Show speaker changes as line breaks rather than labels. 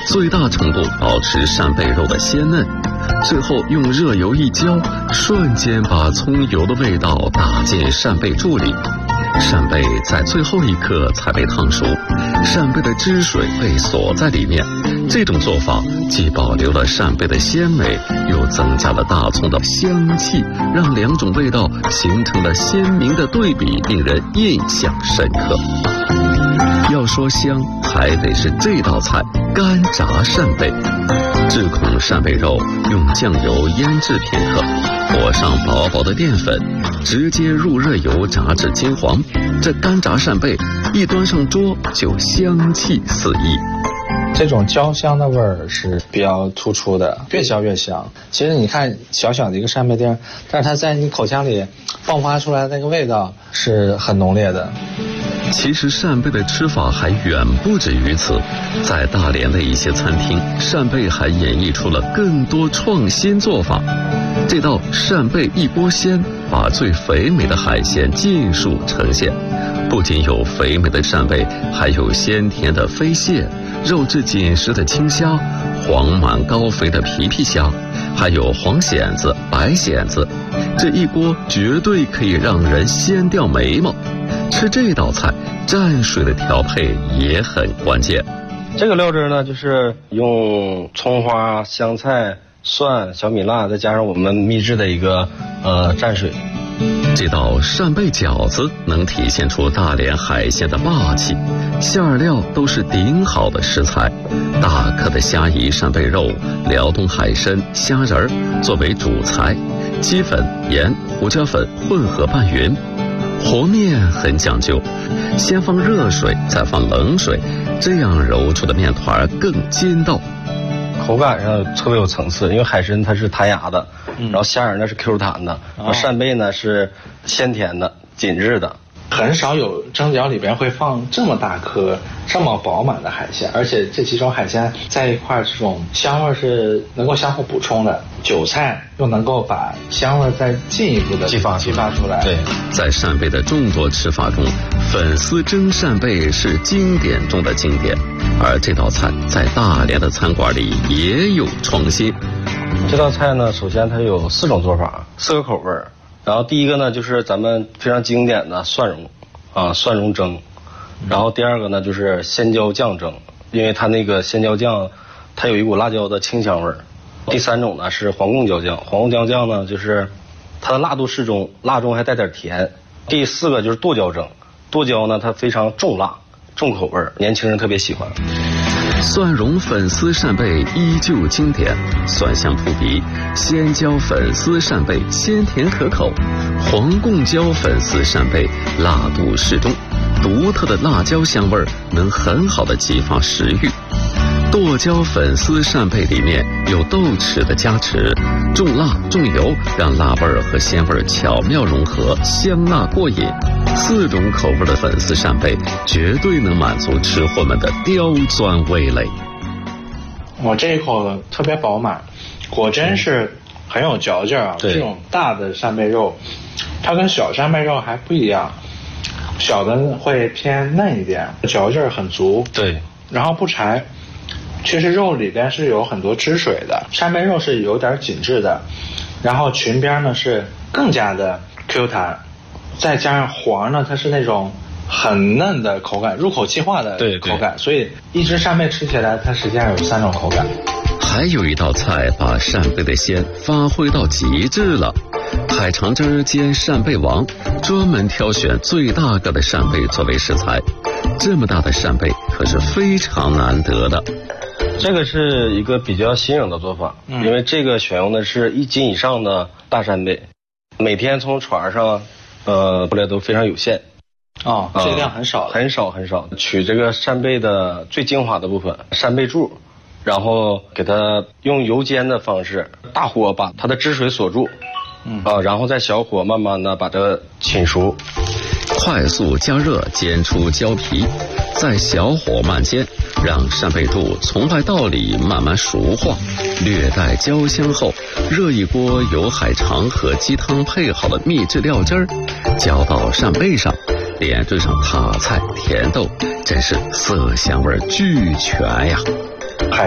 最大程度保持扇贝肉的鲜嫩。最后用热油一浇，瞬间把葱油的味道打进扇贝柱里。扇贝在最后一刻才被烫熟，扇贝的汁水被锁在里面。这种做法既保留了扇贝的鲜美，又增加了大葱的香气，让两种味道形成了鲜明的对比，令人印象深刻。要说香，还得是这道菜——干炸扇贝。炙孔扇贝肉用酱油腌制片刻，裹上薄薄的淀粉，直接入热油炸至金黄。这干炸扇贝一端上桌就香气四溢。
这种焦香的味儿是比较突出的，越焦越香。其实你看小小的一个扇贝丁，但是它在你口腔里迸发出来的那个味道是很浓烈的。
其实扇贝的吃法还远不止于此，在大连的一些餐厅，扇贝还演绎出了更多创新做法。这道扇贝一锅鲜，把最肥美的海鲜尽数呈现。不仅有肥美的扇贝，还有鲜甜的飞蟹，肉质紧实的青虾，黄满高肥的皮皮虾，还有黄蚬子、白蚬子。这一锅绝对可以让人掀掉眉毛。吃这道菜，蘸水的调配也很关键。
这个料汁呢，就是用葱花、香菜、蒜、小米辣，再加上我们秘制的一个蘸水。
这道扇贝饺子能体现出大连海鲜的霸气，馅料都是顶好的食材，大颗的虾夷扇贝肉、辽东海参、虾仁作为主材，鸡粉、盐、胡椒粉混合拌匀。和面很讲究，先放热水，再放冷水，这样揉出的面团更筋道。
口感上特别有层次，因为海参它是弹牙的，然后虾仁呢是 Q 弹的，然后扇贝呢是鲜甜的、紧致的。
很少有蒸饺里边会放这么大颗、这么饱满的海鲜，而且这几种海鲜在一块，这种香味是能够相互补充的。韭菜又能够把香味再进一步的激发出来。
对，
在扇贝的众多吃法中，粉丝蒸扇贝是经典中的经典，而这道菜在大连的餐馆里也有创新。
这道菜呢，首先它有4种做法，4个口味儿。然后第一个呢，就是咱们非常经典的蒜蓉蒜蓉蒸。然后第二个呢，就是鲜椒酱蒸，因为它那个鲜椒酱它有一股辣椒的清香味儿。第3种呢是黄贡椒酱，黄贡椒酱呢就是它的辣度适中，辣中还带点甜。第4个就是剁椒蒸，剁椒呢它非常重辣重口味，年轻人特别喜欢。
蒜蓉粉丝扇贝依旧经典，蒜香扑鼻；鲜椒粉丝扇贝鲜甜可口，黄贡椒粉丝扇贝辣度适中，独特的辣椒香味能很好的激发食欲。剁椒粉丝扇贝里面有豆豉的加持，重辣重油，让辣味和鲜味巧妙融合，香辣过瘾。4种口味的粉丝扇贝绝对能满足吃货们的刁钻味蕾。
我这一口特别饱满，果真是很有嚼劲啊。这种大的扇贝肉，它跟小扇贝肉还不一样，小的会偏嫩一点，嚼劲很足。
对，
然后不柴。其实肉里边是有很多汁水的，扇贝肉是有点紧致的，然后裙边呢是更加的 Q 弹，再加上黄呢，它是那种很嫩的口感，入口即化的口感，所以一只扇贝吃起来它实际上有3种口感。
还有一道菜把扇贝的鲜发挥到极致了，海肠汁煎扇贝王，专门挑选最大个的扇贝作为食材，这么大的扇贝可是非常难得的。
这个是一个比较新颖的做法，因为这个选用的是1斤以上的大扇贝，每天从船上过来都非常有限。
这量很少，
很少，取这个扇贝的最精华的部分，扇贝柱，然后给它用油煎的方式，大火把它的汁水锁住，然后再小火慢慢的把它浸熟，
快速加热煎出焦皮，再小火慢煎，让扇贝柱从外到里慢慢熟化，略带焦香后，热一锅由海肠和鸡汤配好的秘制料汁儿，浇到扇贝上，点缀上塔菜、甜豆，真是色香味俱全呀。
海